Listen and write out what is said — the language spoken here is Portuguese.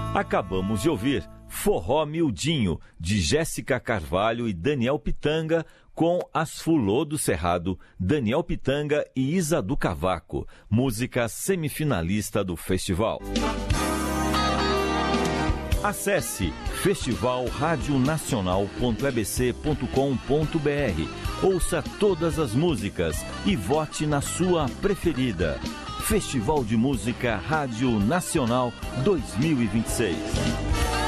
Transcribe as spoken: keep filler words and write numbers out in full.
Acabamos de ouvir Forró Miudinho, de Jéssica Carvalho e Daniel Pitanga, com As Fulô do Cerrado, Daniel Pitanga e Isa do Cavaco, música semifinalista do festival. Acesse festival radio nacional ponto e b c ponto com ponto b r, ouça todas as músicas e vote na sua preferida. Festival de Música Rádio Nacional dois mil e vinte e seis.